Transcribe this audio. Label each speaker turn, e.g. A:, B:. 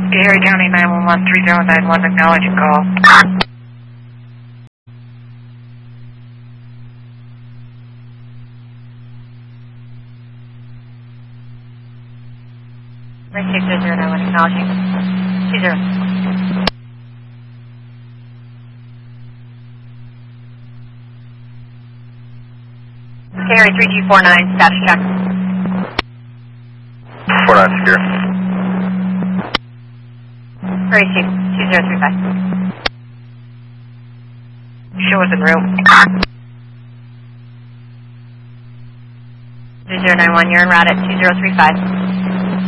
A: Gary County 911 3091, acknowledging call.
B: Right 6091, acknowledging. 20. Gary 3249, status check.
C: 49 secure.
B: Prairie Chief 2035.
A: Show us en route.
B: 2091, you're en route at 2035.